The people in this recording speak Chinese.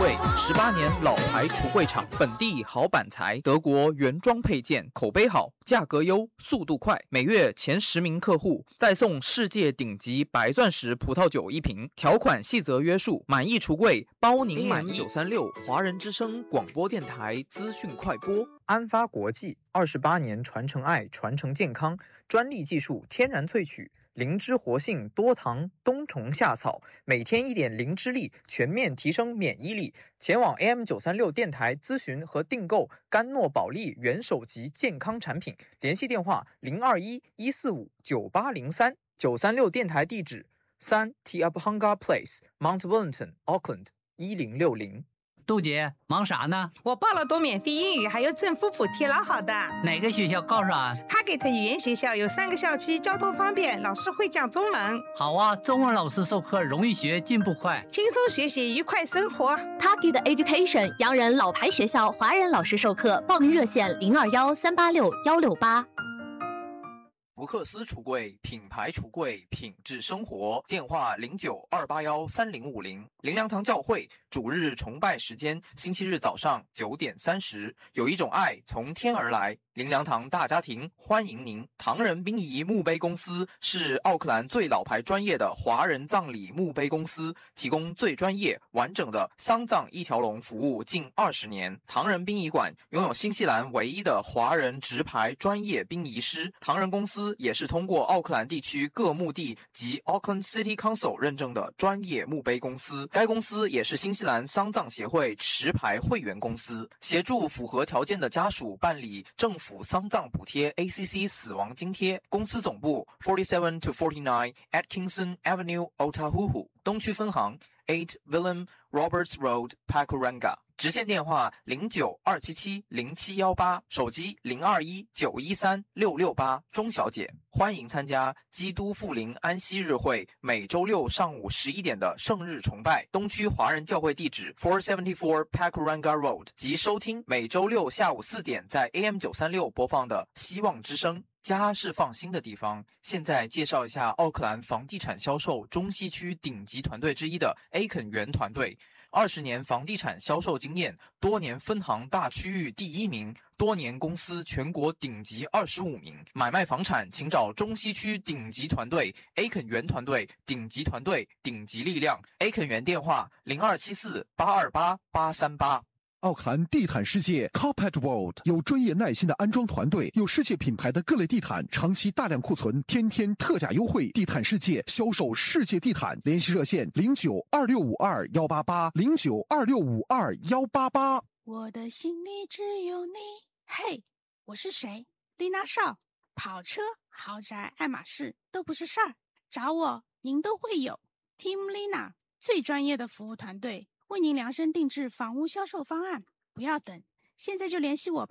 柜18年老牌橱柜厂，本地好板材，德国原装配件，口碑好，价格优，速度快，每月前10名客户再送世界顶级白钻石葡萄酒1瓶，条款细则约束，满意橱柜包您满意。936华人之声广播电台资讯快播。安发国际28年传承爱，传承健康，专利技术，天然萃取。灵芝活性多糖冬虫夏草，每天1点灵芝力，全面提升免疫力。前往 AM936 电台咨询和订购甘诺宝利元首级健康产品，联系电话021-145-9803。936电台地址3 Tiabhanga Place Mount Wellington Auckland 1060。 杜姐，忙啥呢？ 我报了多免费英语，还有政府补贴，老好的。 哪个学校告诉啊？ 他给的语言学校有3个校区，交通方便，老师会讲中文。 好啊，中文老师授课容易学，进步快， 轻松学习，愉快生活。 Target Education 洋人老牌学校，华人老师授课，报名热线021-386-168。 福克斯橱柜，品牌橱柜，品质生活。电话09-281-3050。灵粮堂教会主日崇拜时间：星期日早上9点30。有一种爱从天而来，灵粮堂大家庭欢迎您。唐人殡仪墓碑公司是奥克兰最老牌专业的华人葬礼墓碑公司，提供最专业完整的丧葬一条龙服务近20年。唐人殡仪馆拥有新西兰唯一的华人直牌专业殡仪师。唐人公司也是通过奥克兰地区各墓地及 Auckland City Council 认证的专业墓碑公司。该公司也是新西兰丧葬协会持牌会员公司，协助符合条件的家属办理政府丧葬补贴 ACC 死亡津贴。公司总部47-49 Atkinson Avenue Otahuhu， 东区分行8 Willem Roberts Road Pakuranga， 直线电话09-277-0718，手机021-913-668。钟小姐，欢迎参加基督复临安息日会每周六上午11点的圣日崇拜，东区华人教会地址474 Pakuranga Road， 及收听每周六下午4点在 AM936 播放的希望之声。家是放心的地方。现在介绍一下奥克兰房地产销售中西区顶级团队之一的 A 肯园团队，20年房地产销售经验，多年分行大区域第1名，多年公司全国顶级25名。买卖房产请找中西区顶级团队 A 肯园团队，顶级团队，顶级力量。A 肯园电话0274-828-838。 奥克兰地毯世界 Carpet World 有专业耐心的安装团队，有世界品牌的各类地毯，长期大量库存，天天特价优惠。地毯世界销售世界地毯，联系热线09-2652-188 09-2652-188。 我的心里只有你。嘿，我是谁？丽娜少。跑车、豪宅、爱马仕都不是事儿，找我您都会有。Team Lina 最专业的服务团队，为您量身定制房屋销售方案，不要等，现在就联系我吧。